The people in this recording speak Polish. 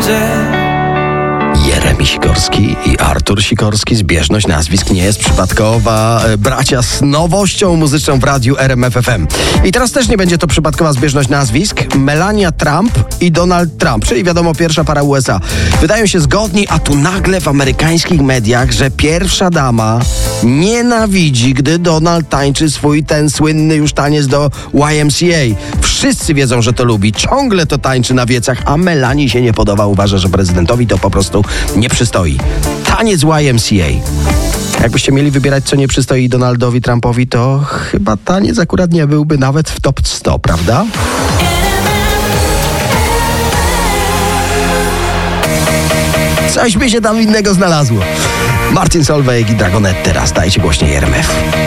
Jeremi Sikorski i Artur Sikorski. Zbieżność nazwisk nie jest przypadkowa. Bracia z nowością muzyczną w radiu RMF FM. I teraz też nie będzie to przypadkowa zbieżność nazwisk. Melania Trump i Donald Trump, czyli wiadomo pierwsza para USA. Wydają się zgodni, a tu nagle w amerykańskich mediach, że pierwsza dama nienawidzi, gdy Donald tańczy swój ten słynny już taniec do YMCA. Wszyscy wiedzą, że to lubi. Ciągle to tańczy na wiecach, a Melanii się nie podoba. Uważa, że prezydentowi to po prostu nie przystoi. Taniec YMCA. Jakbyście mieli wybierać, co nie przystoi Donaldowi Trumpowi, to chyba taniec akurat nie byłby nawet w top 100, prawda? Coś by się tam innego znalazło. Martin Solveig i Dragonette teraz. Dajcie głośniej RMF.